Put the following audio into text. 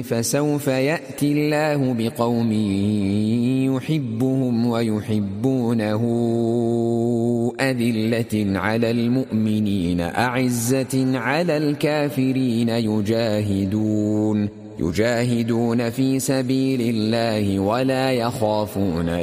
فسوف يأتي الله بقوم يحبهم ويحبونه أذلة على المؤمنين أعزة على الكافرين يجاهدون في سبيل الله ولا يخافون